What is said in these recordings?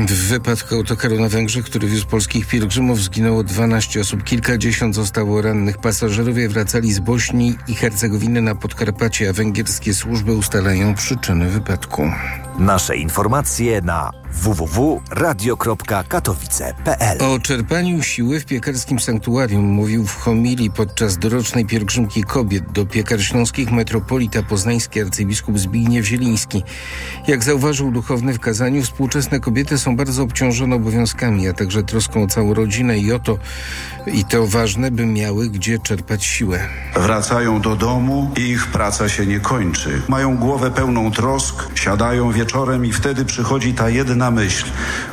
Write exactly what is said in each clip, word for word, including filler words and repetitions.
W wypadku autokaru na Węgrzech, który wiózł polskich pielgrzymów, zginęło dwanaście osób. Kilkadziesiąt zostało rannych. Pasażerowie wracali z Bośni i Hercegowiny na Podkarpacie, a węgierskie służby ustalają przyczyny wypadku. Nasze informacje na w w w kropka radio kropka katowice kropka p l. O czerpaniu siły w piekarskim sanktuarium mówił w homilii podczas dorocznej pielgrzymki kobiet do Piekar Śląskich metropolita poznański arcybiskup Zbigniew Zieliński. Jak zauważył duchowny w kazaniu, współczesne kobiety są bardzo obciążone obowiązkami, a także troską o całą rodzinę i o to, i to ważne, by miały gdzie czerpać siłę. Wracają do domu i ich praca się nie kończy. Mają głowę pełną trosk, siadają wieczorem i wtedy przychodzi ta jedna myśl.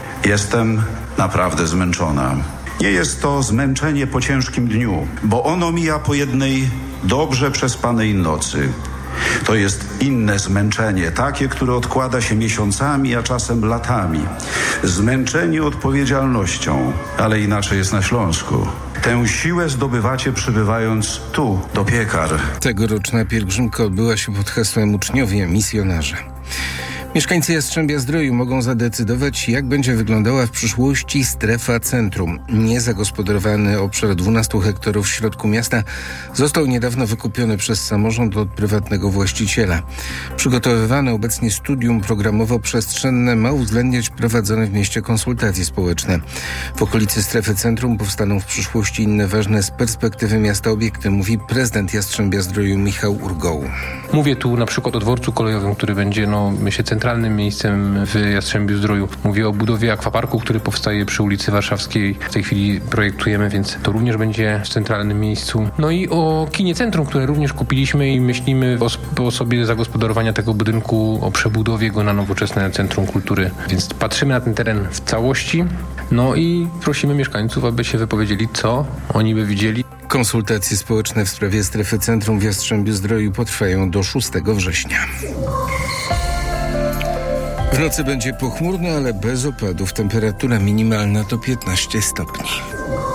Jestem naprawdę zmęczona. Nie jest to zmęczenie po ciężkim dniu, bo ono mija po jednej dobrze przespanej nocy. To jest inne zmęczenie, takie, które odkłada się miesiącami, a czasem latami. Zmęczenie odpowiedzialnością, ale inaczej jest na Śląsku. Tę siłę zdobywacie przybywając tu, do Piekar. Tegoroczna pielgrzymka odbyła się pod hasłem Uczniowie Misjonarze. Mieszkańcy Jastrzębia-Zdroju mogą zadecydować, jak będzie wyglądała w przyszłości strefa centrum. Niezagospodarowany obszar dwunastu hektarów w środku miasta został niedawno wykupiony przez samorząd od prywatnego właściciela. Przygotowywane obecnie studium programowo-przestrzenne ma uwzględniać prowadzone w mieście konsultacje społeczne. W okolicy strefy centrum powstaną w przyszłości inne ważne z perspektywy miasta obiekty, mówi prezydent Jastrzębia-Zdroju Michał Urgoł. Mówię tu na przykład o dworcu kolejowym, który będzie, no myślę, centralnym miejscem w Jastrzębiu-Zdroju. Mówię o budowie akwaparku, który powstaje przy ulicy Warszawskiej. W tej chwili projektujemy, więc to również będzie w centralnym miejscu. No i o kinie centrum, które również kupiliśmy i myślimy o sposobie zagospodarowania tego budynku, o przebudowie go na nowoczesne centrum kultury. Więc patrzymy na ten teren w całości. No i prosimy mieszkańców, aby się wypowiedzieli, co oni by widzieli. Konsultacje społeczne w sprawie strefy centrum w Jastrzębiu-Zdroju potrwają do szóstego września. W nocy będzie pochmurno, ale bez opadów. Temperatura minimalna to piętnaście stopni.